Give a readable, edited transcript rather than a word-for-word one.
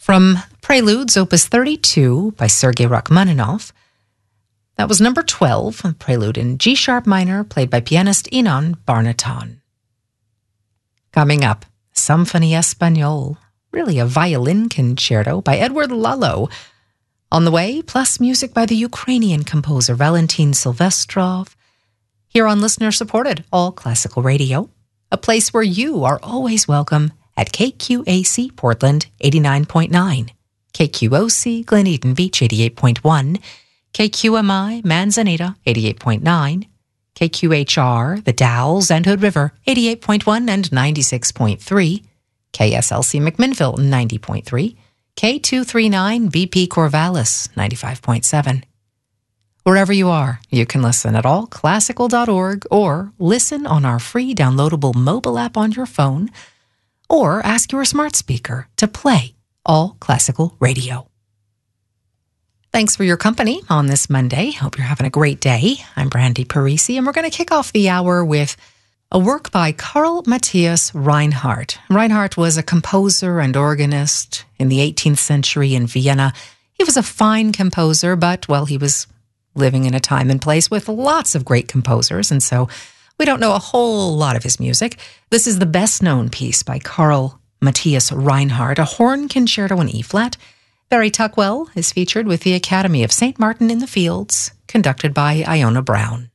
From Preludes, Opus 32 by Sergei Rachmaninoff. That was number 12, a prelude in G-sharp minor, played by pianist Inon Barnaton. Coming up, Symphonie Espagnole, really a violin concerto by Edward Lullo. On the way, plus music by the Ukrainian composer Valentin Silvestrov. Here on listener-supported All Classical Radio, a place where you are always welcome at KQAC Portland 89.9, KQOC Glen Eden Beach 88.1, KQMI Manzanita 88.9, KQHR The Dalles and Hood River 88.1 and 96.3, KSLC McMinnville 90.3, K239 BP Corvallis 95.7. Wherever you are, you can listen at allclassical.org or listen on our free downloadable mobile app on your phone, or ask your smart speaker to play All Classical Radio. Thanks for your company on this Monday. Hope you're having a great day. I'm Brandy Parisi, and we're going to kick off the hour with a work by Karl Matthias Reinhardt. Reinhardt was a composer and organist in the 18th century in Vienna. He was a fine composer, but, well, he was living in a time and place with lots of great composers, and so we don't know a whole lot of his music. This is the best-known piece by Karl Matthias Reinhardt, a horn concerto in E-flat. Barry Tuckwell is featured with the Academy of St. Martin in the Fields, conducted by Iona Brown.